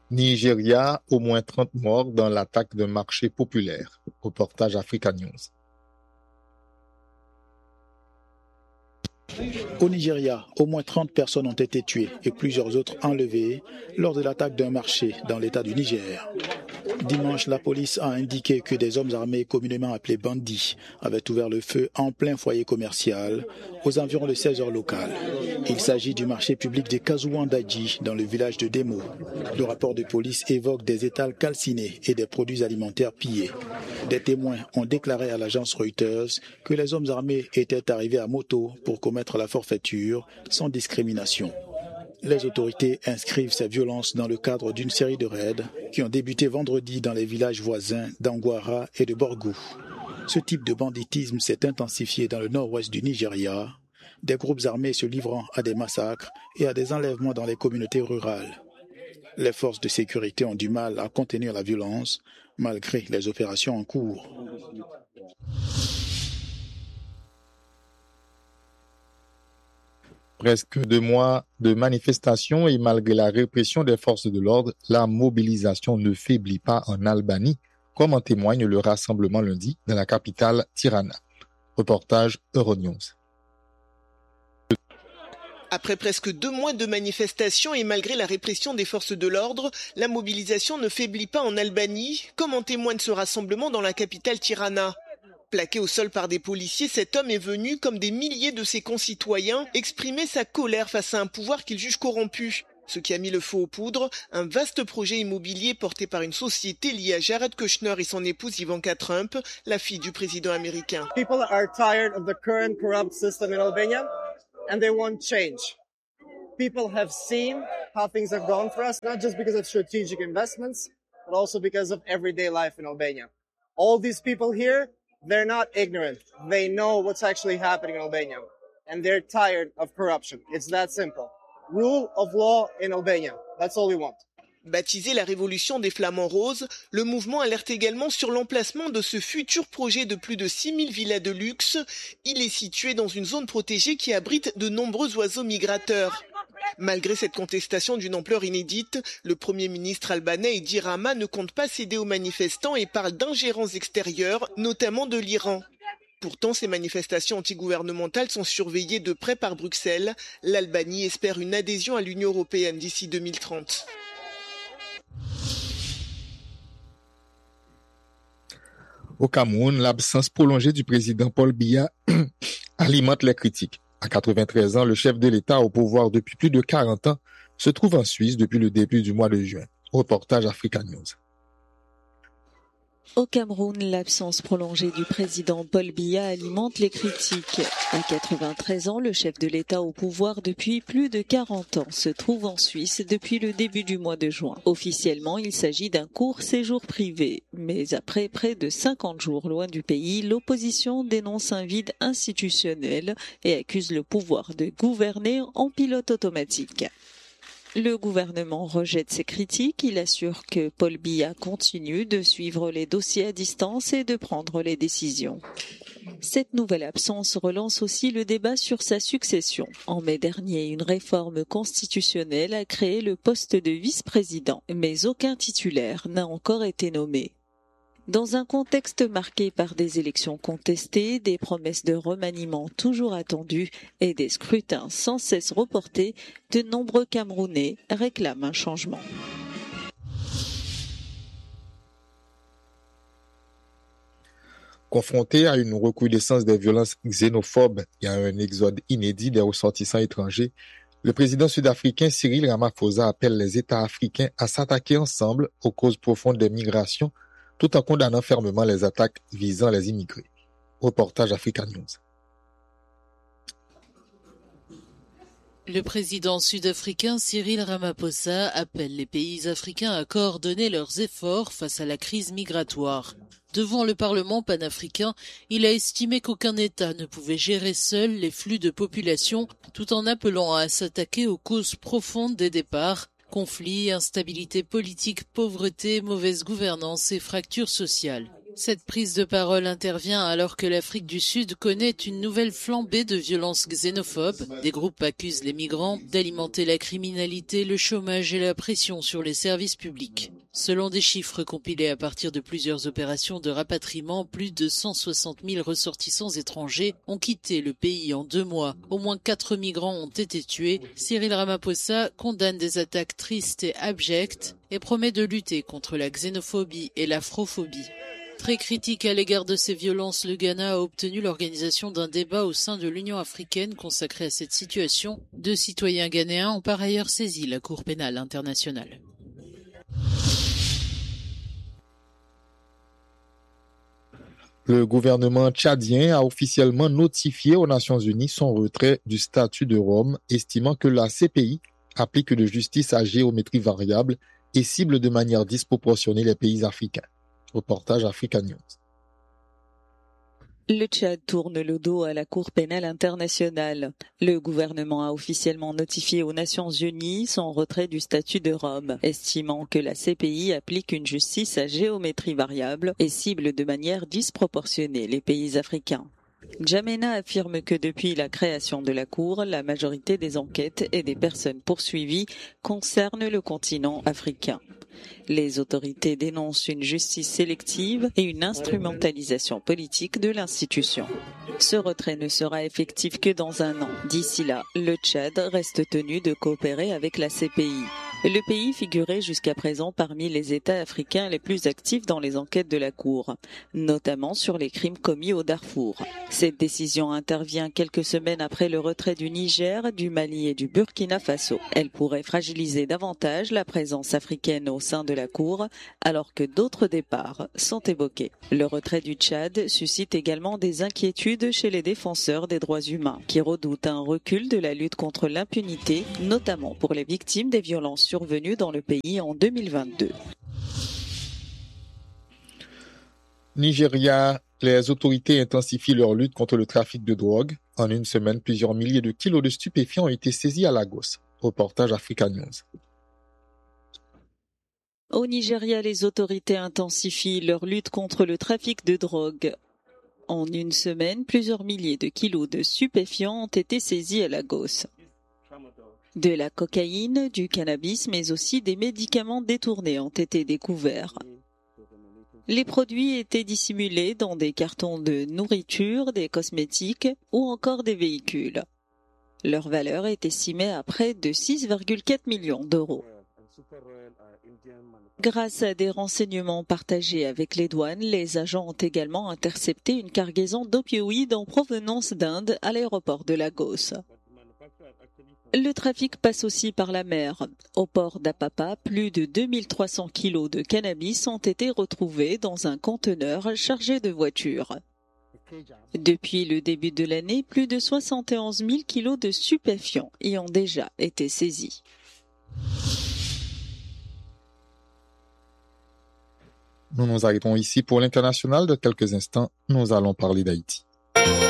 Nigeria, au moins 30 morts dans l'attaque d'un marché populaire. Reportage Africa News. Au Nigeria, au moins 30 personnes ont été tuées et plusieurs autres enlevées lors de l'attaque d'un marché dans l'état du Niger. Dimanche, la police a indiqué que des hommes armés communément appelés bandits avaient ouvert le feu en plein foyer commercial aux environs de 16 heures locales. Il s'agit du marché public de Kazouandaji dans le village de Demo. Le rapport de police évoque des étals calcinés et des produits alimentaires pillés. Des témoins ont déclaré à l'agence Reuters que les hommes armés étaient arrivés à moto pour commettre la forfaiture sans discrimination. Les autorités inscrivent ces violences dans le cadre d'une série de raids qui ont débuté vendredi dans les villages voisins d'Angwara et de Borgou. Ce type de banditisme s'est intensifié dans le nord-ouest du Nigeria, des groupes armés se livrant à des massacres et à des enlèvements dans les communautés rurales. Les forces de sécurité ont du mal à contenir la violence malgré les opérations en cours. Presque 2 mois de manifestations et malgré la répression des forces de l'ordre, la mobilisation ne faiblit pas en Albanie, comme en témoigne le rassemblement lundi dans la capitale Tirana. Reportage Euronews. Après presque 2 mois de manifestations et malgré la répression des forces de l'ordre, la mobilisation ne faiblit pas en Albanie, comme en témoigne ce rassemblement dans la capitale Tirana. Plaqué au sol par des policiers, cet homme est venu, comme des milliers de ses concitoyens, exprimer sa colère face à un pouvoir qu'il juge corrompu. Ce qui a mis le feu aux poudres, un vaste projet immobilier porté par une société liée à Jared Kushner et son épouse Ivanka Trump, la fille du président américain. People are tired of the current corrupt system in Albania and they want change. People have seen how things have gone for us, not just because of strategic investments, but also because of everyday life in Albania. All these people here, they're not ignorant. They know what's actually happening in Albania. And they're tired of corruption. It's that simple. Rule of law in Albania. That's all we want. Baptisé la révolution des flamants roses, le mouvement alerte également sur l'emplacement de ce futur projet de plus de 6000 villas de luxe. Il est situé dans une zone protégée qui abrite de nombreux oiseaux migrateurs. Malgré cette contestation d'une ampleur inédite, le Premier ministre albanais Edi Rama ne compte pas céder aux manifestants et parle d'ingérences extérieures, notamment de l'Iran. Pourtant, ces manifestations antigouvernementales sont surveillées de près par Bruxelles. L'Albanie espère une adhésion à l'Union européenne d'ici 2030. Au Cameroun, l'absence prolongée du président Paul Biya alimente les critiques. À 93 ans, le chef de l'État au pouvoir depuis plus de 40 ans se trouve en Suisse depuis le début du mois de juin. Reportage Africa News. Au Cameroun, l'absence prolongée du président Paul Biya alimente les critiques. À 93 ans, le chef de l'État au pouvoir depuis plus de 40 ans se trouve en Suisse depuis le début du mois de juin. Officiellement, il s'agit d'un court séjour privé. Mais après près de 50 jours loin du pays, l'opposition dénonce un vide institutionnel et accuse le pouvoir de gouverner en pilote automatique. Le gouvernement rejette ces critiques. Il assure que Paul Biya continue de suivre les dossiers à distance et de prendre les décisions. Cette nouvelle absence relance aussi le débat sur sa succession. En mai dernier, une réforme constitutionnelle a créé le poste de vice-président, mais aucun titulaire n'a encore été nommé. Dans un contexte marqué par des élections contestées, des promesses de remaniement toujours attendues et des scrutins sans cesse reportés, de nombreux Camerounais réclament un changement. Confronté à une recrudescence des violences xénophobes et à un exode inédit des ressortissants étrangers, le président sud-africain Cyril Ramaphosa appelle les États africains à s'attaquer ensemble aux causes profondes des migrations, tout en condamnant fermement les attaques visant les immigrés. Reportage Africa News. Le président sud-africain Cyril Ramaphosa appelle les pays africains à coordonner leurs efforts face à la crise migratoire. Devant le Parlement panafricain, il a estimé qu'aucun État ne pouvait gérer seul les flux de population, tout en appelant à s'attaquer aux causes profondes des départs: conflits, instabilité politique, pauvreté, mauvaise gouvernance et fractures sociales. Cette prise de parole intervient alors que l'Afrique du Sud connaît une nouvelle flambée de violences xénophobes. Des groupes accusent les migrants d'alimenter la criminalité, le chômage et la pression sur les services publics. Selon des chiffres compilés à partir de plusieurs opérations de rapatriement, plus de 160 000 ressortissants étrangers ont quitté le pays en 2 mois. Au moins 4 migrants ont été tués. Cyril Ramaphosa condamne des attaques tristes et abjectes et promet de lutter contre la xénophobie et l'afrophobie. Très critique à l'égard de ces violences, le Ghana a obtenu l'organisation d'un débat au sein de l'Union africaine consacré à cette situation. 2 citoyens ghanéens ont par ailleurs saisi la Cour pénale internationale. Le gouvernement tchadien a officiellement notifié aux Nations Unies son retrait du statut de Rome, estimant que la CPI applique de justice à géométrie variable et cible de manière disproportionnée les pays africains. Reportage Africa News. Le Tchad tourne le dos à la Cour pénale internationale. Le gouvernement a officiellement notifié aux Nations Unies son retrait du statut de Rome, estimant que la CPI applique une justice à géométrie variable et cible de manière disproportionnée les pays africains. N'Djamena affirme que depuis la création de la Cour, la majorité des enquêtes et des personnes poursuivies concernent le continent africain. Les autorités dénoncent une justice sélective et une instrumentalisation politique de l'institution. Ce retrait ne sera effectif que dans 1 an. D'ici là, le Tchad reste tenu de coopérer avec la CPI. Le pays figurait jusqu'à présent parmi les États africains les plus actifs dans les enquêtes de la Cour, notamment sur les crimes commis au Darfour. Cette décision intervient quelques semaines après le retrait du Niger, du Mali et du Burkina Faso. Elle pourrait fragiliser davantage la présence africaine au sein de la Cour, alors que d'autres départs sont évoqués. Le retrait du Tchad suscite également des inquiétudes chez les défenseurs des droits humains, qui redoutent un recul de la lutte contre l'impunité, notamment pour les victimes des violences survenues dans le pays en 2022. Nigeria, les autorités intensifient leur lutte contre le trafic de drogue. En 1 semaine, plusieurs milliers de kilos de stupéfiants ont été saisis à Lagos. Reportage Africa News. Au Nigeria, les autorités intensifient leur lutte contre le trafic de drogue. En 1 semaine, plusieurs milliers de kilos de stupéfiants ont été saisis à Lagos. De la cocaïne, du cannabis, mais aussi des médicaments détournés ont été découverts. Les produits étaient dissimulés dans des cartons de nourriture, des cosmétiques ou encore des véhicules. Leur valeur est estimée à près de 6,4 millions d'euros. Grâce à des renseignements partagés avec les douanes, les agents ont également intercepté une cargaison d'opioïdes en provenance d'Inde à l'aéroport de Lagos. Le trafic passe aussi par la mer. Au port d'Apapa, plus de 2300 kilos de cannabis ont été retrouvés dans un conteneur chargé de voitures. Depuis le début de l'année, plus de 71 000 kilos de stupéfiants y ont déjà été saisis. Nous nous arrêtons ici pour l'international. De quelques instants, nous allons parler d'Haïti.